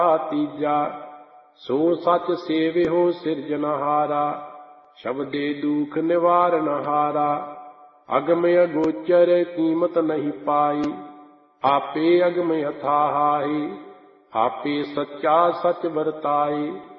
तीजा सो सच सेविहो सिरजनहारा शब्दे दुख निवारणहारा अगम अगोचर कीमत नहीं पाई आपे अगम अथाहा आपे सच्चा सच बरताई।